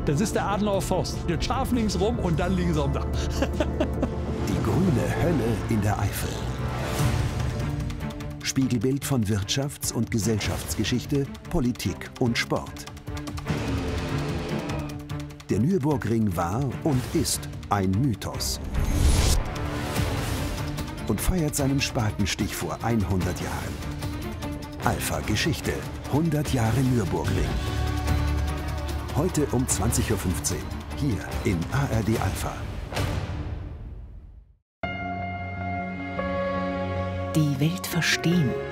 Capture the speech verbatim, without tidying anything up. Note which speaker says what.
Speaker 1: Das ist der Adenauer Forst. Der Schaf links rum und dann liegen sie am Dach.
Speaker 2: Die grüne Hölle in der Eifel. Spiegelbild von Wirtschafts- und Gesellschaftsgeschichte, Politik und Sport. Der Nürburgring war und ist ein Mythos und feiert seinen Spatenstich vor hundert Jahren. Alpha Geschichte, hundert Jahre Nürburgring. Heute um zwanzig Uhr fünfzehn, hier in A R D Alpha.
Speaker 3: Die Welt verstehen.